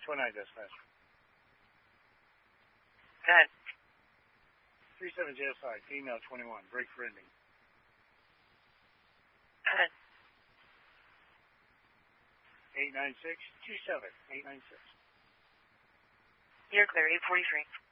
29 dispatch. Go ahead. 37 JSI, female 21, break for ending. Go ahead. 89627, 896. You're clear, 843.